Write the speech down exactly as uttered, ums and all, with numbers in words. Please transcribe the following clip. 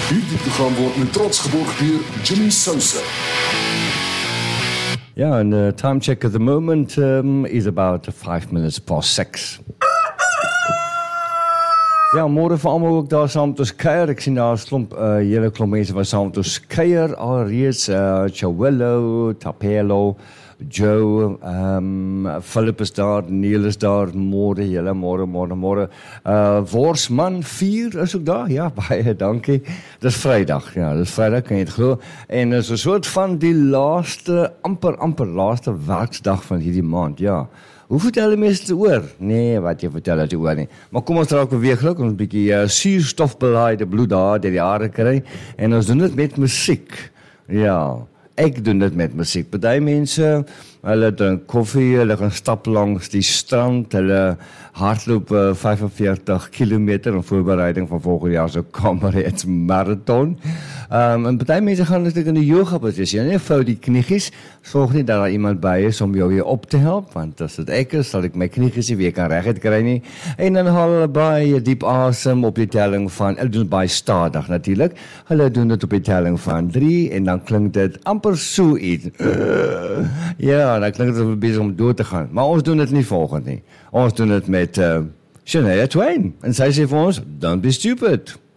Hierdie program word met trots geborg deur Jimmy Sousa. Yeah, and the time check at the moment um, is about five minutes past six. Ja, môre vir almal ook daar saam met ons kuier. Ek sien daar 'n klomp, 'n uh, hele klomp mense wat saam met ons kuier alreeds. Uh, Chawello, Tapelo, Joe, um, Philip is daar, Neil is daar, môre, julle môre, môre, môre. Uh, Worsman vier is ook daar, ja, baie dankie. Dis Vrydag, ja, dis Vrydag, kan jy het glo. En is 'n soort van die laaste, amper, amper laaste werksdag van hierdie maand, ja. Hoe vertel die mense dit oor? Nee, wat jy vertel het oor nie. Maar kom ons raak beweeglik, ons 'n bietjie uh, suurstofbelaaide bloed daar deur die hare kry en ons doen dit met musiek. Ja, ek doen dit met musiek. Party mense, hulle drink koffie, hulle gaan stap langs die strand, hulle hardloop uh, vyf en veertig kilometer in voorbereiding van volgende jaar se Comrades marathon. Um, en party mense gaan natuurlijk in die yoga posisie. Nee, vou die kniegies, sorg nie dat daar iemand by is om jou weer op te help, want as dit ek is, sal ek my kniegies nie weer kan reguit kry nie. En dan haal hulle baie diep asem op die telling van, hulle doen baie stadig natuurlik, hulle doen dit op die telling van drie, en dan klink dit amper so iets. Uh, ja, dan klink dit besig om dood te gaan. Maar ons doen dit nie volgend nie. Ons doen dit met uh, Shania Twain. En sy sê vir ons, don't be stupid.